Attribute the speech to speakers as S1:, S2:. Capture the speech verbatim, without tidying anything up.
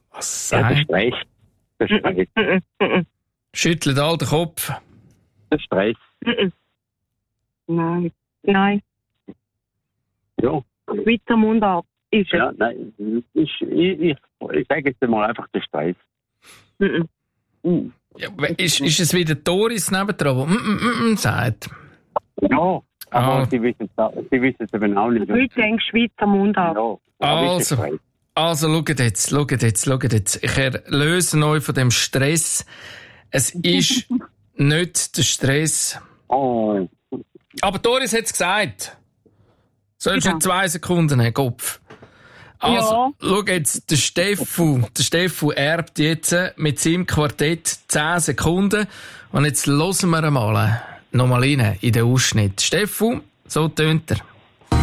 S1: Was
S2: Ja, der
S1: sagt?
S2: Stress. Der Stress.
S1: Schüttelt all den Kopf.
S2: Der Stress.
S3: Nein. Nein.
S2: Ja.
S3: Schweizer Mundart ist es.
S2: Ja, nein. Ich, ich, ich, ich sage jetzt mal einfach der Stress.
S3: Mhm.
S1: Ja, ist, ist es wieder Doris nebendran, die mm, mm, mm, sagt?
S2: Ja, aber
S1: Ah.
S2: sie wissen es sie wissen es eben auch nicht.
S3: Ich denke Schweizer Mundart.
S2: Ja, aber ist der
S1: Also,
S2: Stress.
S1: also schaut jetzt, schaut jetzt, schaut jetzt. Ich erlöse euch von dem Stress. Es ist nicht der Stress.
S2: Oh,
S1: Aber Doris hat es gesagt. Sollst du
S3: Ja.
S1: nicht zwei Sekunden haben, Kopf. Also,
S3: Ja.
S1: schau jetzt, der Steffu, der Steffu erbt jetzt mit seinem Quartett zehn Sekunden. Und jetzt hören wir einmal nochmal rein in den Ausschnitt. Steffu, so tönt er.